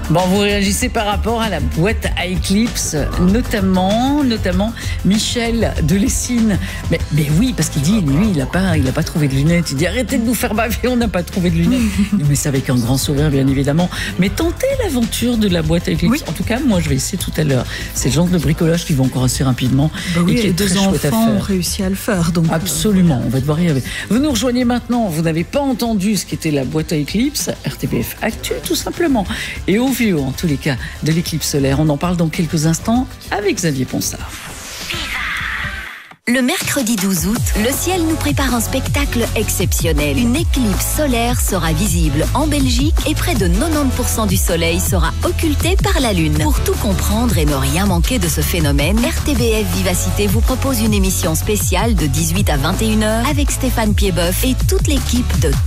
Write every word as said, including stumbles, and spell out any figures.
Bon, vous réagissez par rapport à la boîte à éclipse, notamment, notamment Michel de Lessines. Mais, mais oui, parce qu'il dit, lui, il n'a pas, il a pas trouvé de lunettes. Il dit, arrêtez de nous faire baver, on n'a pas trouvé de lunettes. Mais c'est avec un grand sourire, bien évidemment. Mais tentez l'aventure de la boîte à éclipse. Oui. En tout cas, moi, je vais essayer tout à l'heure. C'est le genre de bricolage qui va encore assez rapidement. Bah oui, et qui les est deux très chouette à enfants faire. ont réussi à le faire. Donc Absolument, on va devoir y arriver. Vous nous rejoignez maintenant, vous n'avez pas entendu ce qu'était la boîte à éclipse, R T B F Actu tout simplement. Et au vu, en tous les cas, de l'éclipse solaire, on en parle dans quelques instants avec Xavier Ponsard. Le mercredi douze août, le ciel nous prépare un spectacle exceptionnel. Une éclipse solaire sera visible en Belgique et près de quatre-vingt-dix pour cent du soleil sera occulté par la lune. Pour tout comprendre et ne rien manquer de ce phénomène, R T B F Vivacité vous propose une émission spéciale de dix-huit à vingt et une heures avec Stéphane Piedboeuf et toute l'équipe de